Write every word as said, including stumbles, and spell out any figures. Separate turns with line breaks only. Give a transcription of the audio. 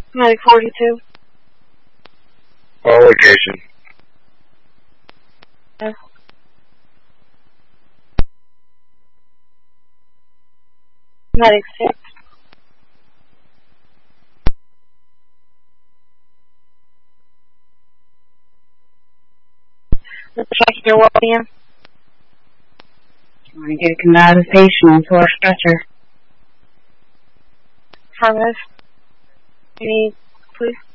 Medic forty-two.
All location.
Yes. Medic six. Checking your well-being.
I want to get a conversation for a stretcher.
Thomas. You need, please.